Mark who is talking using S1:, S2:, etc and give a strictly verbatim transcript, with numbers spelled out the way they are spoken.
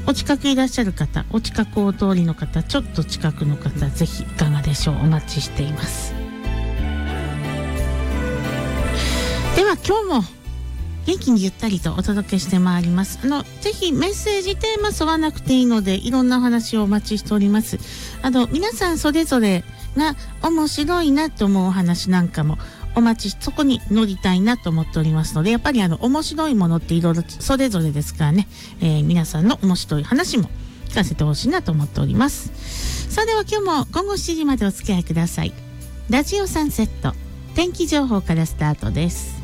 S1: お近くいらっしゃる方、お近くお通りの方、ちょっと近くの方、ぜひいかがでしょう。お待ちしています。では今日も元気にゆったりとお届けしてまいります。あのぜひメッセージテーマ沿わなくていいので、いろんな話をお待ちしております。あの皆さんそれぞれが面白いなと思うお話なんかもお待ち、そこに乗りたいなと思っておりますので、やっぱりあの面白いものっていろいろそれぞれですからね、えー、皆さんの面白い話も聞かせてほしいなと思っております。さあでは今日も午後しちじまでお付き合いください。ラジオサンセット天気情報からスタートです。